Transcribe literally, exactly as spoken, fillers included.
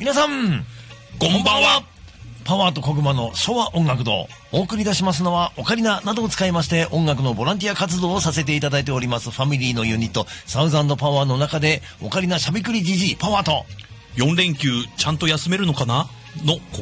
皆さんこんばんは。 パワーとコグマの昭和音楽堂、お送り出しますのはオカリナなどを使いまして音楽のボランティア活動をさせていただいておりますファミリーのユニットサウザンドパワーの中でオカリナしゃべくりじじいパワーとよん連休ちゃんと休めるのかなのコ